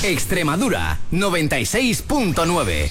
Extremadura 96.9.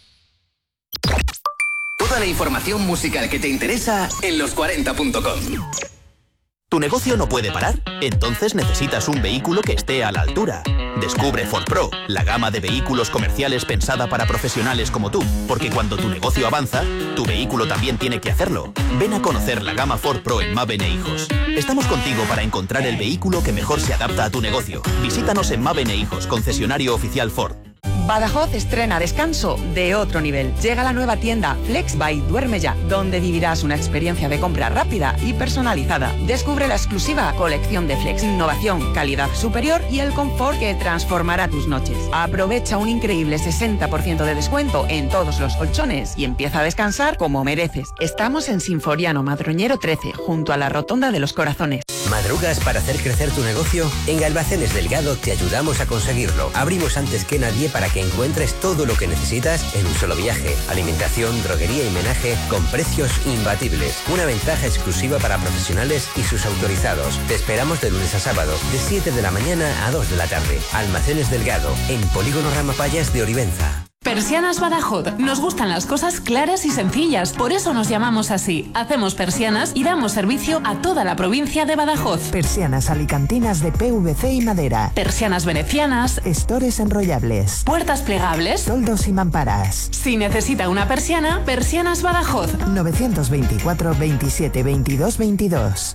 Toda la información musical que te interesa en los40.com. ¿Tu negocio no puede parar? Entonces necesitas un vehículo que esté a la altura. Descubre Ford Pro, la gama de vehículos comerciales pensada para profesionales como tú, porque cuando tu negocio avanza, tu vehículo también tiene que hacerlo. Ven a conocer la gama Ford Pro en Maven e Hijos. Estamos contigo para encontrar el vehículo que mejor se adapta a tu negocio. Visítanos en Maven e Hijos, concesionario oficial Ford. Badajoz estrena descanso de otro nivel. Llega la nueva tienda Flex by Duerme Ya, donde vivirás una experiencia de compra rápida y personalizada. Descubre la exclusiva colección de Flex, innovación, calidad superior y el confort que transformará tus noches. Aprovecha un increíble 60% de descuento en todos los colchones y empieza a descansar como mereces. Estamos en Sinforiano Madroñero 13, junto a la Rotonda de los Corazones. ¿Madrugas para hacer crecer tu negocio? En Almacenes Delgado te ayudamos a conseguirlo. Abrimos antes que nadie para que encuentres todo lo que necesitas en un solo viaje. Alimentación, droguería y menaje con precios imbatibles. Una ventaja exclusiva para profesionales y sus autorizados. Te esperamos de lunes a sábado, de 7 de la mañana a 2 de la tarde. Almacenes Delgado, en Polígono Ramapayas de Oribenza. Persianas Badajoz. Nos gustan las cosas claras y sencillas, por eso nos llamamos así. Hacemos persianas y damos servicio a toda la provincia de Badajoz. Persianas alicantinas de PVC y madera. Persianas venecianas. Estores enrollables. Puertas plegables. Toldos y mamparas. Si necesita una persiana, Persianas Badajoz. 924 27 22 22.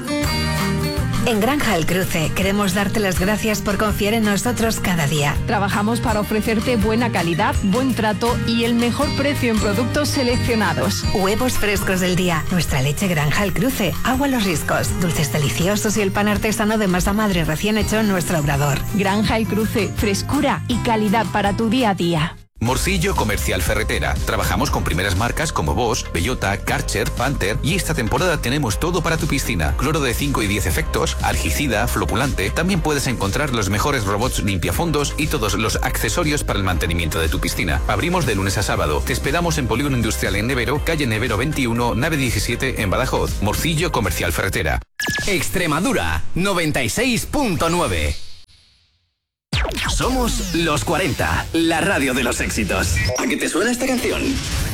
En Granja El Cruce queremos darte las gracias por confiar en nosotros cada día. Trabajamos para ofrecerte buena calidad, buen trato y el mejor precio en productos seleccionados. Huevos frescos del día, nuestra leche Granja El Cruce, agua Los Riscos, dulces deliciosos y el pan artesano de masa madre recién hecho en nuestro obrador. Granja El Cruce, frescura y calidad para tu día a día. Morcillo Comercial Ferretera. Trabajamos con primeras marcas como Bosch, Bellota, Karcher, Panther y esta temporada tenemos todo para tu piscina. Cloro de 5 y 10 efectos, algicida, flopulante. También puedes encontrar los mejores robots limpiafondos y todos los accesorios para el mantenimiento de tu piscina. Abrimos de lunes a sábado. Te esperamos en Polígono Industrial en Nevero, calle Nevero 21, nave 17 en Badajoz. Morcillo Comercial Ferretera. Extremadura 96.9. Somos los 40, la radio de los éxitos. ¿A qué te suena esta canción?